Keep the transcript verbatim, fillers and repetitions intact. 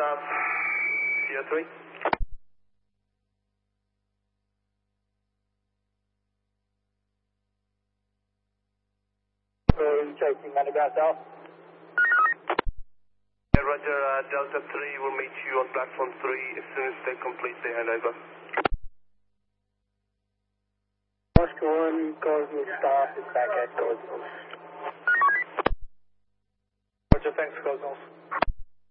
stop. Sierra three. Chasing Manigras out. Yeah, Roger, uh, Delta three will meet you on platform three as soon as they complete their handover. Oscar one, Cosmos staff is back at Cosmos. Roger, thanks, Cosmos.